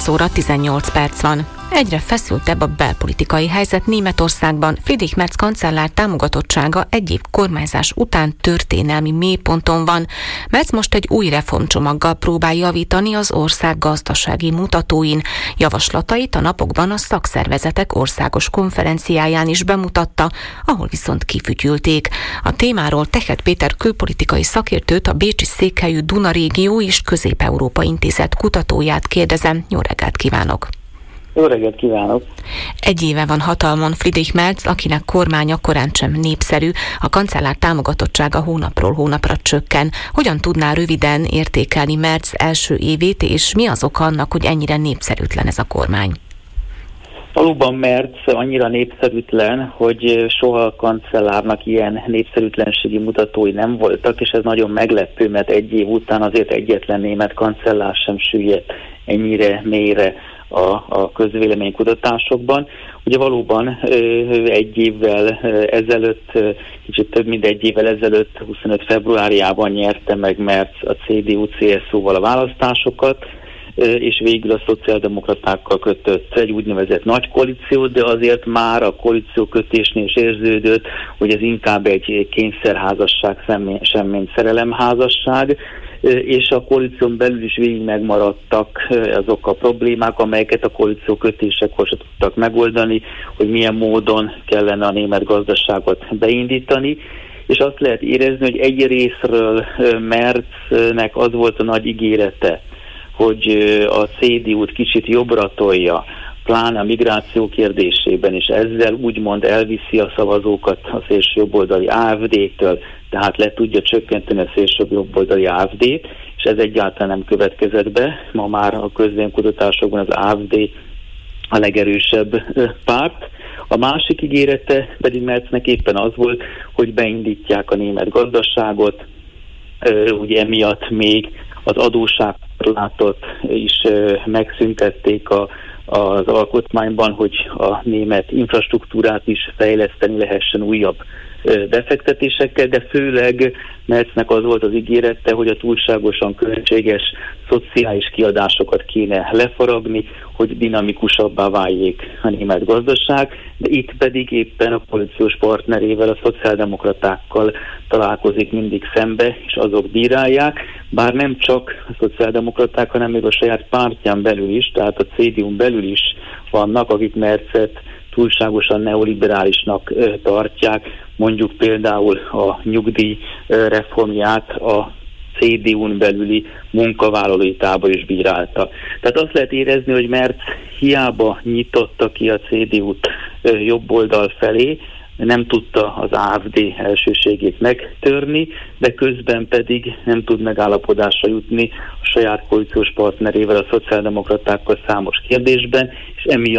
8 óra 18 perc van. Egyre feszültebb a belpolitikai helyzet Németországban. Friedrich Merz kancellár támogatottsága egy év kormányzás után történelmi mélyponton van. Merz most egy új reformcsomaggal próbál javítani az ország gazdasági mutatóin. Javaslatait a napokban a szakszervezetek országos konferenciáján is bemutatta, ahol viszont kifütyülték. A témáról Tehet Péter külpolitikai szakértőt, a bécsi székhelyű Duna Régió és Közép-Európa Intézet kutatóját kérdezem. Jó reggelt kívánok! Jó reggelt kívánok! Egy éve van hatalmon Friedrich Merz, akinek kormánya korántsem népszerű, a kancellár támogatottsága hónapról hónapra csökken. Hogyan tudná röviden értékelni Merz első évét, és mi az oka annak, hogy ennyire népszerűtlen ez a kormány? Valóban Merz annyira népszerűtlen, hogy soha a kancellárnak ilyen népszerűtlenségi mutatói nem voltak, és ez nagyon meglepő, mert egy év után azért egyetlen német kancellár sem süllyedt ennyire mélyre a közvéleménykutatásokban. Ugye valóban egy évvel ezelőtt, kicsit több mint egy évvel ezelőtt, 25 februárjában nyerte meg Merz a CDU-CSU-val a választásokat, és végül a szociáldemokratákkal kötött egy úgynevezett nagy koalíciót, de azért már a koalíciókötésnél is érződött, hogy ez inkább egy kényszerházasság sem, mint szerelemházasság, és a koalíción belül is végig megmaradtak azok a problémák, amelyeket a koalíciókötésekor se tudtak megoldani, hogy milyen módon kellene a német gazdaságot beindítani, és azt lehet érezni, hogy egy részről Merznek az volt a nagy ígérete, hogy a CDU-t kicsit jobbra tolja, pláne a migráció kérdésében, és ezzel úgymond elviszi a szavazókat a szélsőjobboldali AfD-től, tehát le tudja csökkenteni a szélsőjobboldali AfD-t, és ez egyáltalán nem következett be. Ma már a közvéleménykutatásokban az AfD a legerősebb párt. A másik ígérete pedig Merznek éppen az volt, hogy beindítják a német gazdaságot, ugye emiatt még az adósságkorlátot is megszüntették az alkotmányban, hogy a német infrastruktúrát is fejleszteni lehessen újabb befektetésekkel, de főleg Merznek az volt az ígérete, hogy a túlságosan költséges szociális kiadásokat kéne lefaragni, hogy dinamikusabbá váljék a német gazdaság, de itt pedig éppen a koalíciós partnerével, a szociáldemokratákkal találkozik mindig szembe, és azok bírálják, bár nem csak a szociáldemokraták, hanem még a saját pártján belül is, tehát a CDU-n belül is vannak, akik Merzet túlságosan neoliberálisnak tartják, mondjuk például a nyugdíj reformját a CDU-n belüli munkavállalói tábor is bírálta. Tehát azt lehet érezni, hogy Merz hiába nyitotta ki a CDU-t jobb oldal felé, nem tudta az AfD elsőségét megtörni, de közben pedig nem tud megállapodásra jutni a saját koalíciós partnerével, a szociáldemokratákkal számos kérdésben, és emiatt